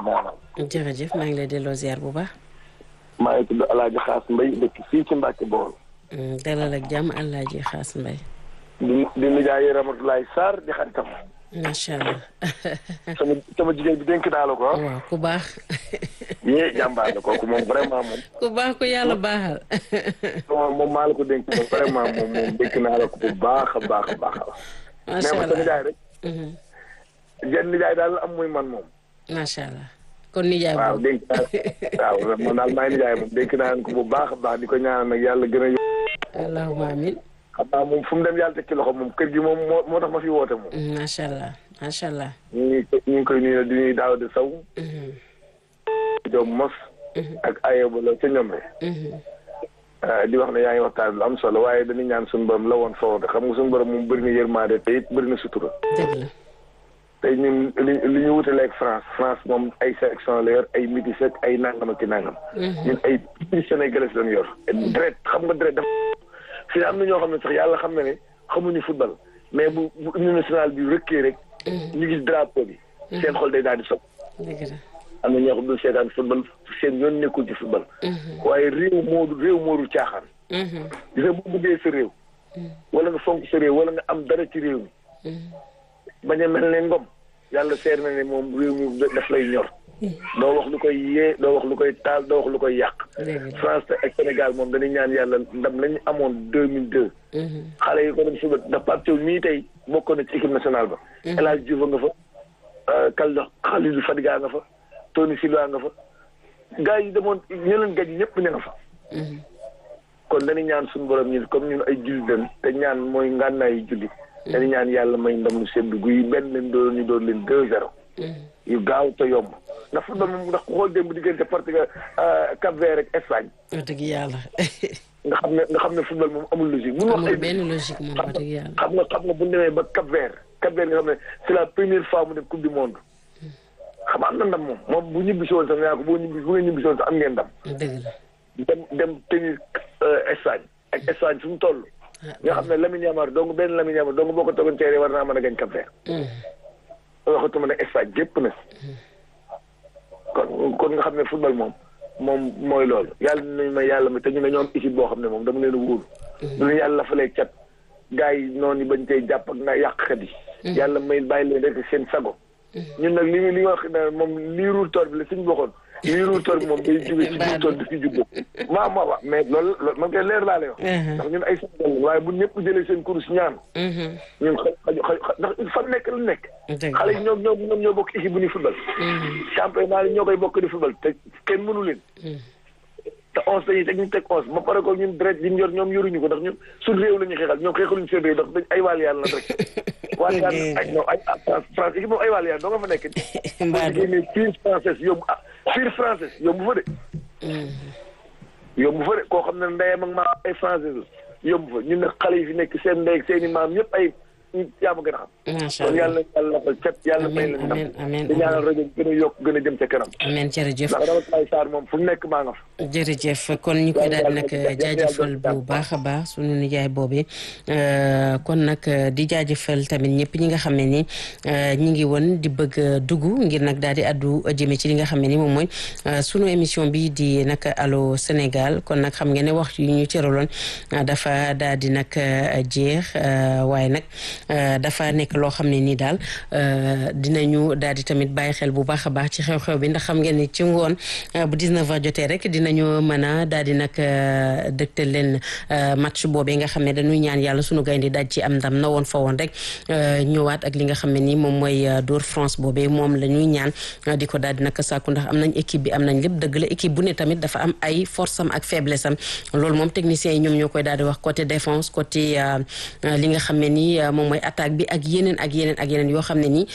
ñaanal. jërëjëf maa ngi lay delloo ziar bu baax. maa ngi tudd El Hadj Xaas Mbay dëkk fii ci Mbacke Bawol. dalal ak jàmm El Hadj Xaas Mbay. di nijaay Ramatoulaye Sarr di xaritam. macha allah. sama jigéen bi dénk naa la ko. waaw ku baax. yee jàmbaar la kooku moom vraiment moom. ku baax ku yàlla baaxal. moom maa la ko dénk moom vraiment moom dénk naa la ko bu baax a baax a baax. macha allah mais ma sa nijaay rek. jenn nijaay daal am muy man moom. macha allah kon nijaay waaw boobu. dénk naa waaw man daal maay nijaay moom dénk naa ko bu baax a baax di ko ñaanal nag yàlla gën a yóbbu. allahumma amin. xam naa moom fu mu dem yàlla teg ci loxo moom kër gi moom moo tax ma fi woote moom. macha allah macha allah. ñu ngi koy nuyu di nuyu daaw de saw. Diop Mos. ak Ayoba la ca ñoom rek. di wax ne yaa ngi waxtaan lu am solo waaye dañuy ñaan suñu borom la woon foofu de xam nga suñu borom moom bëri na yërmande te it bëri na sutura. dëgg la. tey ñun li ñu wutaleeg France moom ay sélection la yor ay métis ak ay nangam ak i nangam. ñun ay Sénégalais lañ yor. dret xam nga dret dafa fii am na ñoo xam ne sax yàlla xam na ne xamuñu football mais bu union nationale bi rëkkee rek. ñu gis drapeau bi. seen xol day daal di sopp. dëgg la. am na ñoo xam ne seetaan football seen yoon nekkul ci football. waaye réew moodu caaxaan. gis nga bu bëggee sa réew. wala nga fonk sa réew wala nga am dara ci réew mi. bañ a mel ne ngom yàlla seer na ne moom réew mi daf lay ñor. doo wax lu koy yee doo wax lu koy taal doo wax lu koy yàq. France ak Sénégal moom dañuy ñaan yàlla ndam lañu amoon 2002. xale yi ko dem suba ndax Pape Thiaw mii tey bokkoon na ci équipe nationale ba. El Hadj Diouf nga fa. Khalidou Fadiga nga fa. Tony Silva nga fa. gars yi demoon ñu leen gaj ñëpp ne nga fa. kon dañuy ñaan suñu borom ñi comme ñun ay jullit lañ te ñaan mooy ngànnaayu jullit. dañuy ñaan yàlla may ndam lu sedd guy benn leen doon ñu doon leen 2-0. yu gaaw te yomb ndax football moom ndax ku xool démb diggante Portugal Cap-Vert ak Espagne. wax dëgg yàlla. nga xam ne football moom amul logique. amul benn logique moom wax dëgg yàlla. xam nga bu ñu demee ba Cap-Vert nga xam ne c'est la première fois mu dem coupe du monde. xam nga am na ndam moom bu ñibbisi woon sax nga ko bu ngeen ñibbisi woon sax am ngeen ndam. dëgg la. dem tenir Espagne ak Espagne fu mu toll. nga xam ne Lamine Yamal donc benn Lamine Yamal donc boo ko toogoon teere war naa mën a gañ Cap-Vert. waxatuma ne Espagne gépp na. kon nga xam ne football moom mooy loolu yàlla nañu may yàlla mi te ñu ne ñoom équipe boo xam ne moom dama leen a wóolu. du leen yàlla falee cat gars yi noonu bañ cee jàpp ak na yàqkat yi. yàlla may bàyyi leen rek seen sago. ñun nag li wax ne moom liiru toor bi la suñu bokkoon liiru toor bi moom day jóge ci biir toor bi ci jublu waaw mais loolu man koy leer laa lay wax. ndax ñun ay Sénégal waaye bu ñëpp jëlee seen kurus ñaan. ñun ndax fan nekk lu nekk. xale yi ñoom ñoo bokk équipe bu ñuy football. championnat yi ñoo koy bokk di football te kenn mënu leen. te 11 dañuy teg ñu teg 11 ba pare ko ñun deret yi ñu yor ñoom yoruñu ko ndax ñun suñu réew la ñuy xeexal ñoom xeexaluñu seen réew ndax dañ ay wàll yàlla la rek. wàll yàlla ay France équipe moom ay wàll yàlla doo nga fa nekk. mbaa du génnee pire française yombu fa de. yombu fa de koo xam ne ndeyam ak maam ay française la yombu fa ñun nag xale yi fi nekk seen ndey ak seen i maam ñëpp ay yaa ma gën a xam. macha kon allah yàlla lafal cat yàlla may leen ndam. amiin di ñaanal rajo bi gën a yokk gën a jëm ca kanam. amiin jërëjëf. ndax Ramatoulaye Sarr moom fu mu nekk maa nga fa. jërëjëf kon ñu koy daal di nag jaajëfal bu baax a baax sunu nijaay boobee kon nag di jaajëfal tamit ñëpp ñi nga xam ne ni ñi ngi woon di bëgg dugg ngir nag daal di addu jëme ci li nga xam ne ni moom mooy sunu émission bi di nag Allô Sénégal kon nag xam ngeen ne waxtu yi ñu cëraloon dafa daal di nag jeex waaye nag dafa nekk loo xam ne nii daal dinañu daal di tamit bàyyi xel bu baax a baax ci xew-xew bi ndax xam ngeen ni ci ngoon bu 19h jotee rek dinañu mën a daal di nag dëgtal leen match boobee nga xam ne dañuy ñaan yàlla sunu gaynde daaj ci am ndam na woon fa woon rek ñëwaat ak li nga xam ne nii moom mooy dóor France boobee moom la ñuy ñaan di ko daal di nag sàkku ndax am nañ équipe bi am nañ lépp dëgg la équipe bu ne tamit dafa am ay force am ak faiblesse am loolu moom techniciens yi ñoom ñoo koy daal di wax côté défense côté li nga xam ne nii moom mooy attaque bi ak yeneen yoo xam ne nii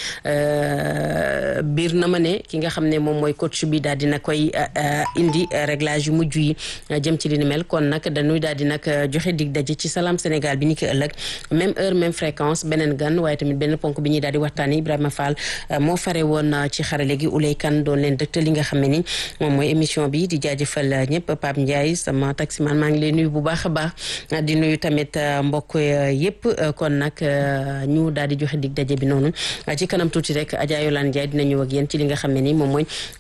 biir na ma ne ki nga xam ne moom mooy coach bi daal dina koy indi réglage yu mujj yi jëm ci li ni mel kon nag dañuy daal di nag joxe dig daje ci Salam Sénégal bi ni ki ëllëg même heure même fréquence beneen gan waaye tamit benn ponk bi ñuy daal di waxtaanee Ibrahima Fall moo fare woon ci xarale gi Ulay Kan doon leen dëgtal li nga xam ne ni moom mooy émission bi di jaajëfal ñëpp Pape Ndiaye sama taximan maa ngi lay nuyu bu baax a baax di nuyu tamit mbokk yëpp kon nag ñu daal di joxe dig daje bi noonu ci kanam tuuti rek Adja Yolande Ndiaye dina ñëw ak yéen ci li nga xam ne ni moom mooy